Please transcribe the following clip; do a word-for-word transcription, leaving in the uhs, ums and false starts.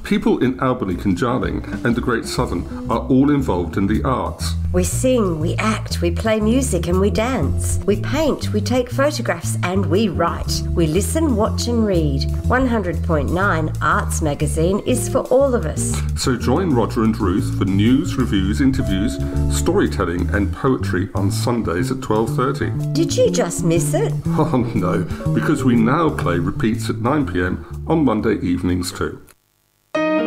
People in Albany, Conjarling and the Great Southern are all involved in the arts. We sing, we act, we play music and we dance. We paint, we take photographs and we write. We listen, watch and read. one hundred point nine Arts Magazine is for all of us. So join Roger and Ruth for news, reviews, interviews, storytelling and poetry on Sundays at twelve thirty. Did you just miss it? Oh no, because we now play repeats at nine p m on Monday evenings too.